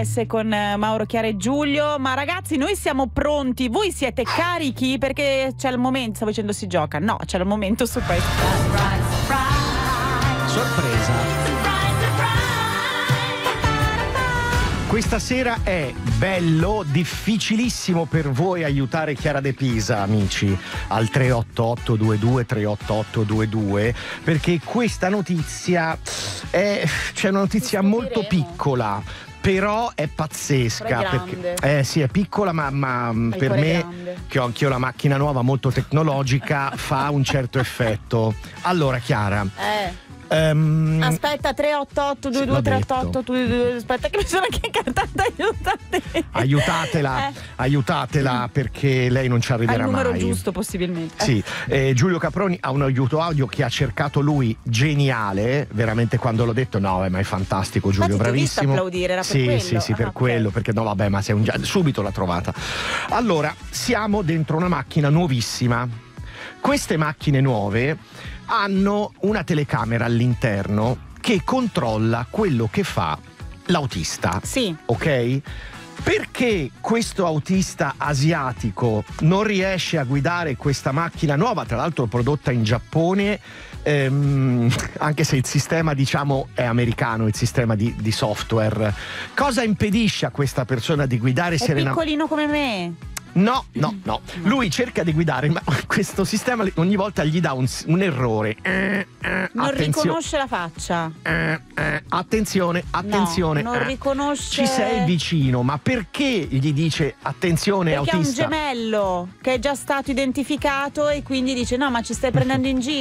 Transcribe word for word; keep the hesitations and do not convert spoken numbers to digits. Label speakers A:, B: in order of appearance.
A: Con Mauro, Chiara e Giulio. Ma ragazzi, noi siamo pronti. Voi siete carichi? Perché c'è il momento. Stavo dicendo si gioca. No, c'è il momento surprise.
B: Sorpresa. Questa sera è bello, difficilissimo per voi aiutare Chiara De Pisa, amici, al tre otto otto due due tre otto otto due due, perché questa notizia è, c'è una notizia molto piccola, però è pazzesca.
A: Però è
B: perché, eh sì, è piccola, ma, ma per me,
A: grande.
B: che ho anch'io la macchina nuova molto tecnologica, fa un certo effetto. Allora, Chiara.
A: Eh.
B: Um,
A: Aspetta, tre otto otto due due tre otto otto due due. Aspetta, che mi sono anche incartata. Aiutate.
B: Aiutatela,
A: eh.
B: aiutatela, perché lei non ci arriverà
A: mai. Al numero
B: mai.
A: giusto, possibilmente.
B: Sì, eh, Giulio Caproni ha un aiuto audio che ha cercato lui, geniale, veramente. Quando l'ho detto, no, ma è fantastico, Giulio,
A: Infatti,
B: bravissimo.
A: Ti ho visto applaudire, era per
B: sì,
A: quello.
B: sì, sì, per
A: ah,
B: quello,
A: okay.
B: perché no, vabbè, ma sei un già, subito l'ha trovata. Allora, siamo dentro una macchina nuovissima. Queste macchine nuove hanno una telecamera all'interno che controlla quello che fa l'autista.
A: Sì.
B: Ok? Perché questo autista asiatico non riesce a guidare questa macchina nuova, tra l'altro prodotta in Giappone, ehm, anche se il sistema, diciamo, è americano, il sistema di, di software? Cosa impedisce a questa persona di guidare
A: È
B: serenamente?
A: piccolino come me.
B: No, no, no. Lui cerca di guidare, ma questo sistema ogni volta gli dà un, un errore. Eh, eh,
A: Non
B: attenzio-
A: riconosce la faccia.
B: eh, eh, attenzione, attenzione.
A: No, non
B: eh.
A: riconosce.
B: Ci sei vicino, ma perché gli dice attenzione,
A: Perché
B: autista?
A: è un gemello che è già stato identificato e quindi dice no, ma ci stai prendendo in giro.